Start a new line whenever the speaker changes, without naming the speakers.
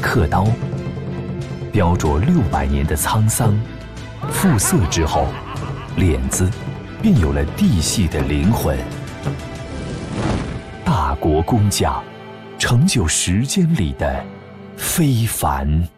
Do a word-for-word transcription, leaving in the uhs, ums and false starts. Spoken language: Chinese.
刻刀，雕琢六百年的沧桑，复色之后，脸子便有了地系的灵魂。大国工匠，成就时间里的非凡。